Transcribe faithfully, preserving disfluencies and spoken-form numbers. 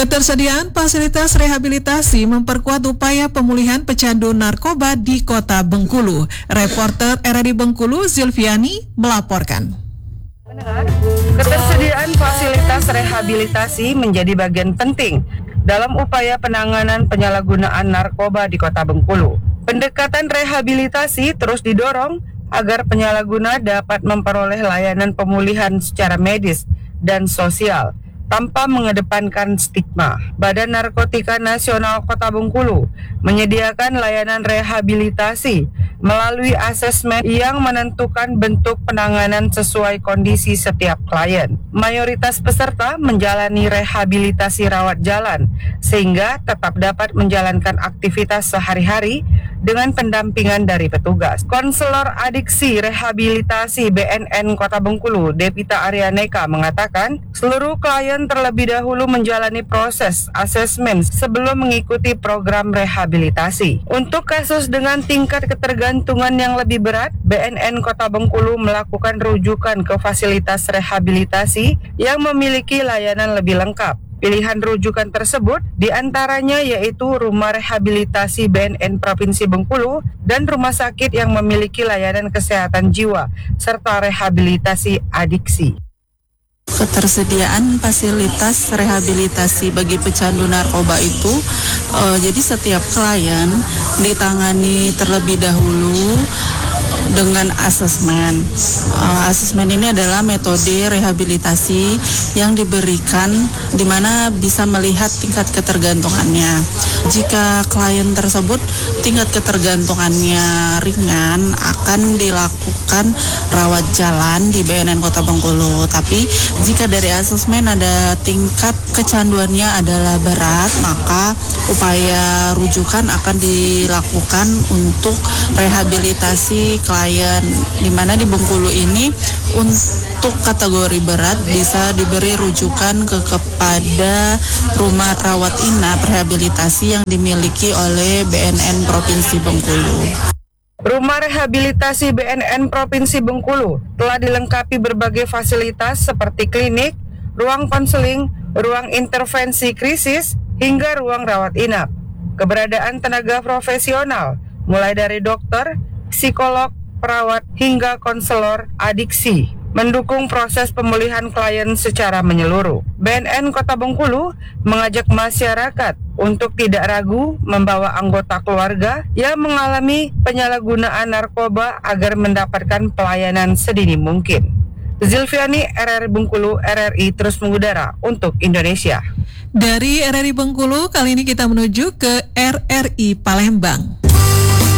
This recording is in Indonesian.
Ketersediaan fasilitas rehabilitasi memperkuat upaya pemulihan pecandu narkoba di Kota Bengkulu. Reporter R R I Bengkulu, Zilviani, melaporkan. Pendengar, ketersediaan fasilitas rehabilitasi menjadi bagian penting dalam upaya penanganan penyalahgunaan narkoba di Kota Bengkulu. Pendekatan rehabilitasi terus didorong agar penyalahguna dapat memperoleh layanan pemulihan secara medis dan sosial tanpa mengedepankan stigma. Badan Narkotika Nasional Kota Bengkulu menyediakan layanan rehabilitasi melalui asesmen yang menentukan bentuk penanganan sesuai kondisi setiap klien. Mayoritas peserta menjalani rehabilitasi rawat jalan sehingga tetap dapat menjalankan aktivitas sehari-hari dengan pendampingan dari petugas. Konselor Adiksi Rehabilitasi B N N Kota Bengkulu, Devita Arianeka mengatakan, seluruh klien terlebih dahulu menjalani proses asesmen sebelum mengikuti program rehabilitasi. Untuk kasus dengan tingkat ketergantungan yang lebih berat, B N N Kota Bengkulu melakukan rujukan ke fasilitas rehabilitasi yang memiliki layanan lebih lengkap. Pilihan rujukan tersebut diantaranya yaitu Rumah Rehabilitasi B N N Provinsi Bengkulu dan rumah sakit yang memiliki layanan kesehatan jiwa serta rehabilitasi adiksi. Ketersediaan fasilitas rehabilitasi bagi pecandu narkoba itu uh, jadi setiap klien ditangani terlebih dahulu dengan asesmen. Uh, asesmen ini adalah metode rehabilitasi yang diberikan di mana bisa melihat tingkat ketergantungannya. Jika klien tersebut tingkat ketergantungannya ringan, akan dilakukan rawat jalan di B N N Kota Bengkulu. Tapi jika dari asesmen ada tingkat kecanduannya adalah berat, maka upaya rujukan akan dilakukan untuk rehabilitasi klien, di mana di Bengkulu ini untuk kategori berat bisa diberi rujukan ke kepada rumah rawat inap rehabilitasi yang dimiliki oleh B N N Provinsi Bengkulu. Rumah Rehabilitasi B N N Provinsi Bengkulu telah dilengkapi berbagai fasilitas seperti klinik, ruang konseling, ruang intervensi krisis, hingga ruang rawat inap. Keberadaan tenaga profesional, mulai dari dokter, psikolog, perawat, hingga konselor adiksi, mendukung proses pemulihan klien secara menyeluruh. B N N Kota Bengkulu mengajak masyarakat untuk tidak ragu membawa anggota keluarga yang mengalami penyalahgunaan narkoba agar mendapatkan pelayanan sedini mungkin. Zilviani, R R I Bengkulu, R R I terus mengudara untuk Indonesia. Dari R R I Bengkulu, kali ini kita menuju ke R R I Palembang.